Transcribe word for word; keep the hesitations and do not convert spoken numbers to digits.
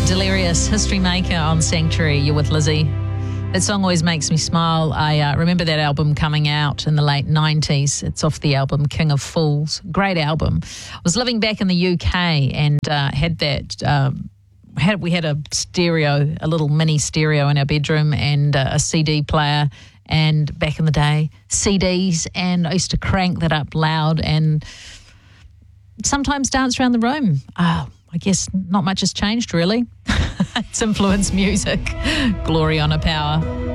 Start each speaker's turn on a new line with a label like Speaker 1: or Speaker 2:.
Speaker 1: Delirious, History Maker on Sanctuary. You're with Lizzie. That song always makes me smile. I uh, remember that album coming out in the late nineties. It's off the album King of Fools. Great album. I was living back in the U K and uh, had that... Um, had we had a stereo, a little mini stereo in our bedroom and uh, a C D player. And back in the day, C Ds, and I used to crank that up loud and sometimes dance around the room. Oh, I guess not much has changed, really. It's influenced music. Glory, Honour, Power.